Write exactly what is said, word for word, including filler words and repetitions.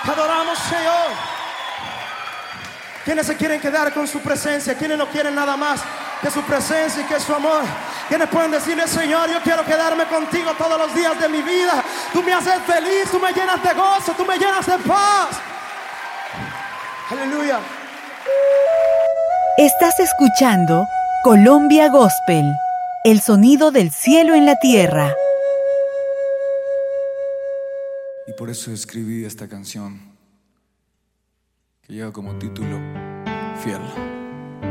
Te adoramos, Señor. ¿Quiénes se quieren quedar con su presencia? ¿Quiénes no quieren nada más que su presencia y que su amor? ¿Quiénes pueden decirle: Señor, yo quiero quedarme contigo todos los días de mi vida? Tú me haces feliz, tú me llenas de gozo, tú me llenas de paz. Aleluya. Estás escuchando Colombia Gospel, el sonido del cielo en la tierra. Y por eso escribí esta canción que lleva como título Fiel.